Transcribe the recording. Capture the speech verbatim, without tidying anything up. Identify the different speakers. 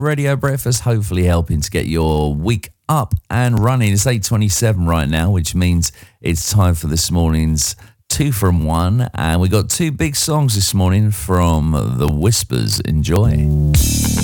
Speaker 1: Radio Breakfast, hopefully helping to get your week up and running. It's eight twenty-seven right now, which means it's time for this morning's two from one. And we got two big songs this morning from The Whispers. Enjoy.